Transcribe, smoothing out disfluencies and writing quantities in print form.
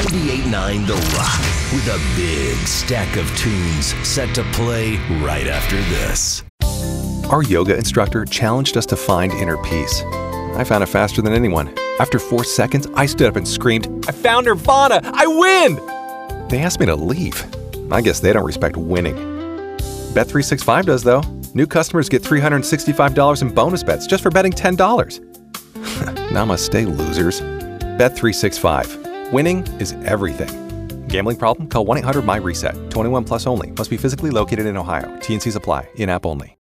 98.9 The Rock with a big stack of tunes set to play right after this. Our yoga instructor challenged us to find inner peace. I found it faster than anyone. After 4 seconds, I stood up and screamed, "I found Nirvana! I win!" They asked me to leave. I guess they don't respect winning. Bet365 does, though. New customers get $365 in bonus bets just for betting $10. Namaste, losers. Bet365. Winning is everything. Gambling problem? Call 1-800-MY-RESET. 21 plus only. Must be physically located in Ohio. T&Cs apply. In-app only.